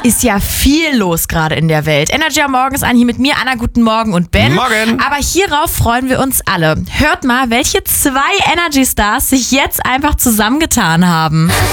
Ist ja viel los gerade in der Welt. Energy am Morgen ist an, hier mit mir, Anna, guten Morgen und Ben. Morgen. Aber hierauf freuen wir uns alle. Hört mal, welche 2 Energy Stars sich jetzt einfach zusammengetan haben.